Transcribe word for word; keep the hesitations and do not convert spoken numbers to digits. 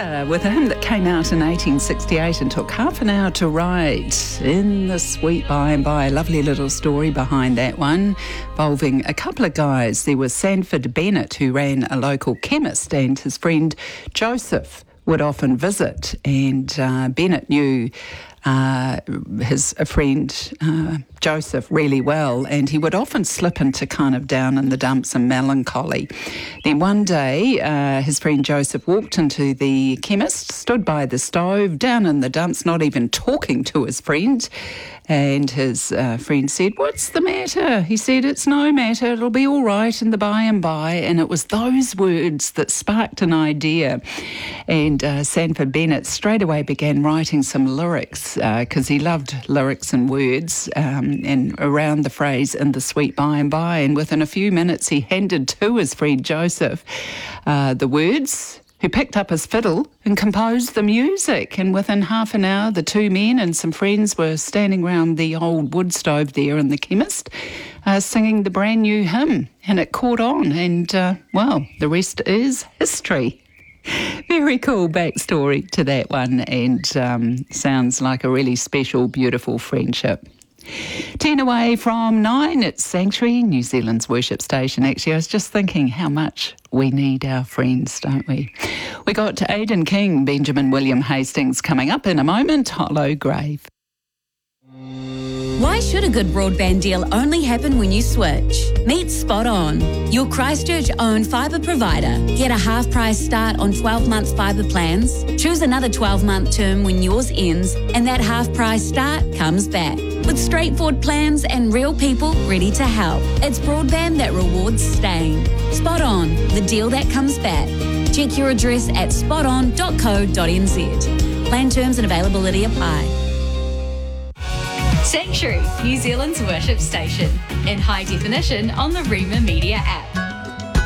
Wonder with a hymn that came out in eighteen sixty-eight and took half an hour to write. In the Sweet By and By, a lovely little story behind that one, involving a couple of guys. There was Sanford Bennett, who ran a local chemist, and his friend Joseph would often visit, and uh, Bennett knew uh, his a friend uh, Joseph really well, and he would often slip into kind of down in the dumps and melancholy. Then one day, uh, his friend Joseph walked into the chemist, stood by the stove, down in the dumps, not even talking to his friend, and his uh, friend said, "What's the matter?" He said, "It's no matter, it'll be all right in the by and by." And it was those words that sparked an idea. And uh, Sanford Bennett straight away began writing some lyrics, because uh, he loved lyrics and words, um, and around the phrase "in the sweet by and by." And within a few minutes, he handed to his friend Joseph uh, the words, who picked up his fiddle and composed the music. And within half an hour, the two men and some friends were standing round the old wood stove there in the chemist, uh, singing the brand new hymn. And it caught on, and, uh, well, the rest is history. Very cool backstory to that one, and um, sounds like a really special, beautiful friendship. Ten away from nine, it's Sanctuary, New Zealand's worship station. Actually, I was just thinking how much we need our friends, don't we? We got to Aidan King, Benjamin William Hastings coming up in a moment, Hollow Grave. Why should a good broadband deal only happen when you switch? Meet Spot On, your Christchurch-owned fibre provider. Get a half-price start on twelve-month fibre plans. Choose another twelve-month term when yours ends, and that half-price start comes back. With straightforward plans and real people ready to help. It's broadband that rewards staying. Spot On, the deal that comes back. Check your address at spot on dot co dot n z. Plan terms and availability apply. Sanctuary, New Zealand's worship station, in high definition on the Rima Media app.